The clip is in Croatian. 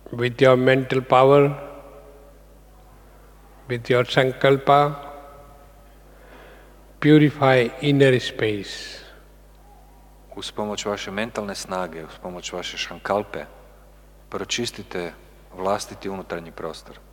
with your mental power, with your sankalpa, purify inner space. Uz pomoć vaše mentalne snage, uz pomoć vaše šankalpe, pročistite vlastiti unutarnji prostor.